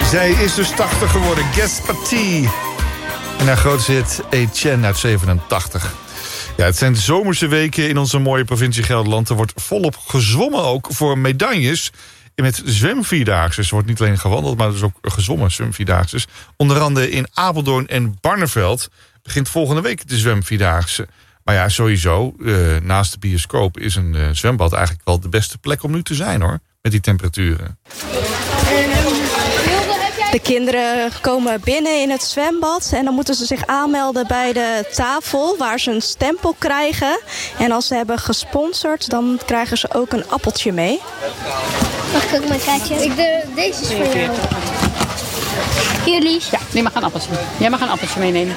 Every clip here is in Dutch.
Zij is dus 80 geworden, Guess Patie. En haar grootste hit, Etienne uit 87. Ja, het zijn de zomerse weken in onze mooie provincie Gelderland. Er wordt volop gezwommen ook voor medailles met zwemvierdaagse. Er wordt niet alleen gewandeld, maar er is ook gezwommen zwemvierdaagse. Onder andere in Apeldoorn en Barneveld begint volgende week de zwemvierdaagse. Maar ja, sowieso, naast de bioscoop is een zwembad eigenlijk wel de beste plek om nu te zijn, hoor. Met die temperaturen. De kinderen komen binnen in het zwembad en dan moeten ze zich aanmelden bij de tafel waar ze een stempel krijgen. En als ze hebben gesponsord, dan krijgen ze ook een appeltje mee. Mag ik ook mijn kaartje? Deze is voor jou. Jullie? Ja, neem maar een appeltje. Jij mag een appeltje meenemen.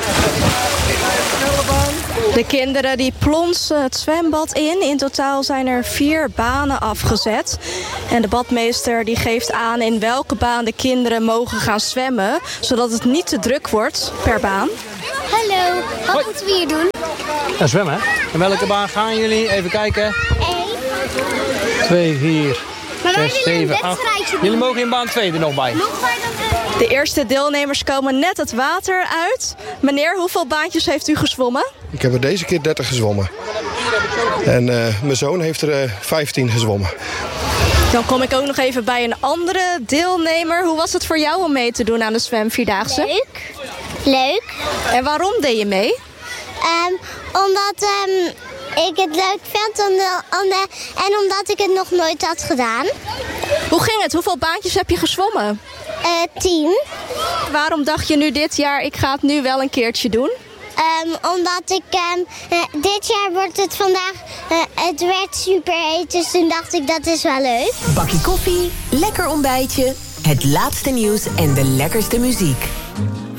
De kinderen die plonsen het zwembad in. In totaal zijn er 4 banen afgezet. En de badmeester die geeft aan in welke baan de kinderen mogen gaan zwemmen. Zodat het niet te druk wordt per baan. Hallo, wat moeten we hier doen? Ja, zwemmen, hè? En welke baan gaan jullie? Even kijken. 1. 2, 4, Maar wij 6, willen een 7, 8. wedstrijdje doen. Jullie mogen in baan 2 er nog bij. De eerste deelnemers komen net het water uit. Meneer, hoeveel baantjes heeft u gezwommen? Ik heb er deze keer 30 gezwommen. En mijn zoon heeft er 15 gezwommen. Dan kom ik ook nog even bij een andere deelnemer. Hoe was het voor jou om mee te doen aan de zwemvierdaagse? Leuk. En waarom deed je mee? Omdat ik het leuk vind en omdat ik het nog nooit had gedaan. Hoe ging het? Hoeveel baantjes heb je gezwommen? 10. Waarom dacht je nu dit jaar, ik ga het nu wel een keertje doen? Omdat ik dit jaar wordt het vandaag, het werd super heet, dus toen dacht ik dat is wel leuk. Bakje koffie, lekker ontbijtje, het laatste nieuws en de lekkerste muziek.